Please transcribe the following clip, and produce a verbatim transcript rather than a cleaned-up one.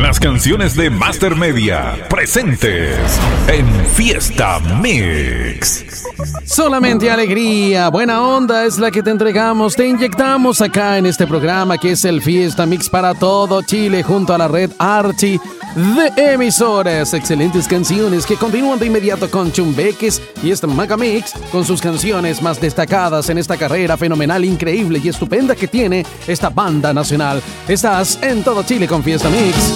Las canciones de Master Media presentes en Fiesta Mix. Solamente alegría, buena onda es la que te entregamos, te inyectamos acá en este programa que es el Fiesta Mix para todo Chile junto a la red Archie de emisoras. Excelentes canciones que continúan de inmediato con Chumbeques y este Maga Mix con sus canciones más destacadas en esta carrera fenomenal, increíble y estupenda que tiene esta banda nacional. Estás en todo Chile con Fiesta Mix.